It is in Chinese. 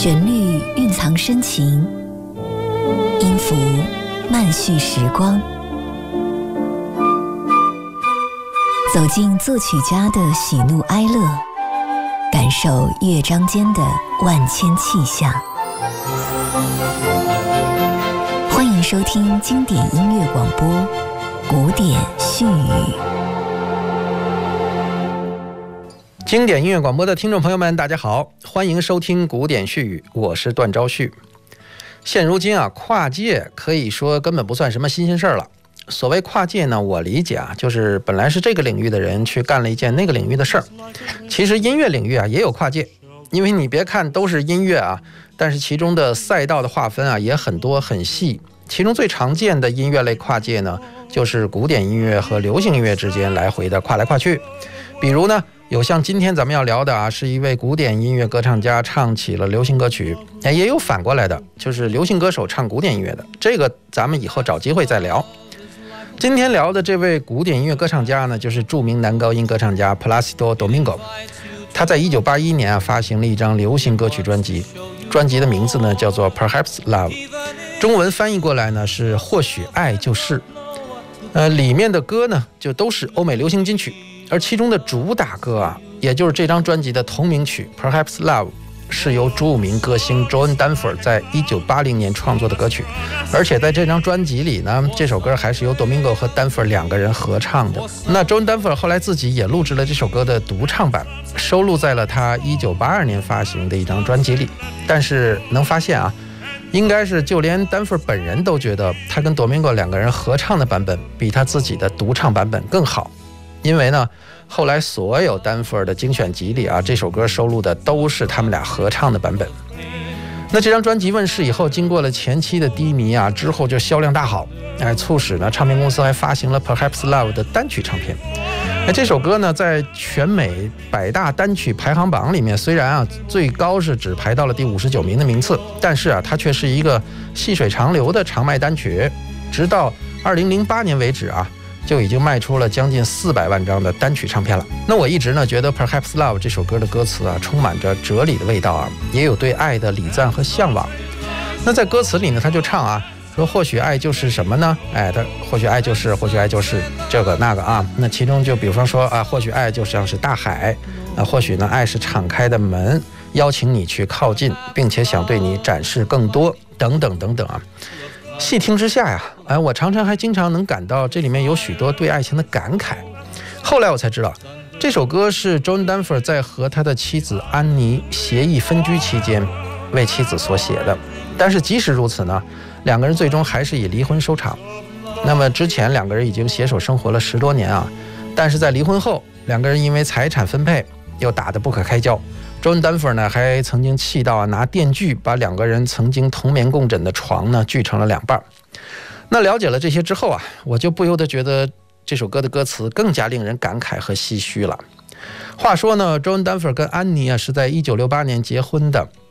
旋律蕴藏深情，音符慢叙时光。走进作曲家的喜怒哀乐，感受乐章间的万千气象。欢迎收听经典音乐广播《古典絮语》。 经典音乐广播的听众朋友们，大家好，欢迎收听《古典絮语》，我是段昭旭。现如今跨界可以说根本不算什么新鲜事儿了。所谓跨界呢，我理解就是本来是这个领域的人去干了一件那个领域的事儿。其实音乐领域也有跨界，因为你别看都是音乐但是其中的赛道的划分也很多很细。其中最常见的音乐类跨界呢，就是古典音乐和流行音乐之间来回的跨来跨去。比如呢，有像今天咱们要聊的是一位古典音乐歌唱家唱起了流行歌曲，也有反过来的，就是流行歌手唱古典音乐的，这个咱们以后找机会再聊。今天聊的这位古典音乐歌唱家呢，就是著名男高音歌唱家 Plácido Domingo。 他在1981年发行了一张流行歌曲专辑，专辑的名字呢叫做 Perhaps Love， 中文翻译过来呢是或许爱就是。里面的歌呢就都是欧美流行金曲，而其中的主打歌也就是这张专辑的同名曲 Perhaps Love， 是由著名歌星 Joan Danforth 在1980年创作的歌曲，而且在这张专辑里呢，这首歌还是由 Domingo 和 Danforth 两个人合唱的。那 Joan Danforth 后来自己也录制了这首歌的独唱版，收录在了他1982年发行的一张专辑里。但是能发现应该是就连丹佛本人都觉得他跟 Domingo 两个人合唱的版本比他自己的独唱版本更好。因为呢，后来所有丹佛的精选集里这首歌收录的都是他们俩合唱的版本。那这张专辑问世以后，经过了前期的低迷之后就销量大好，促使呢唱片公司还发行了 Perhaps Love 的单曲唱片。这首歌呢在全美100大单曲排行榜里面，虽然最高是只排到了第59名的名次，但是它却是一个细水长流的长卖单曲，直到2008年为止就已经卖出了将近400万张的单曲唱片了。那我一直呢觉得 Perhaps Love 这首歌的歌词充满着哲理的味道也有对爱的礼赞和向往。那在歌词里呢，他就唱说或许爱就是什么呢？他或许爱就是这个那个那其中就比方说或许爱就像是大海或许呢爱是敞开的门，邀请你去靠近，并且想对你展示更多，等等等等细听之下我常常还经常能感到这里面有许多对爱情的感慨。后来我才知道，这首歌是 Joan Danforth 在和他的妻子安妮协议分居期间为妻子所写的。但是即使如此呢，两个人最终还是以离婚收场。那么之前两个人已经携手生活了10多年但是在离婚后，两个人因为财产分配又打得不可开交。Joan Danforth 呢还曾经气到拿电锯把两个人曾经同眠共枕的床呢锯成了2半。那了解了这些之后我就不由得觉得这首歌的歌词更加令人感慨和唏嘘了。话说呢， Joan Danforth 跟安妮是在1968年结婚的，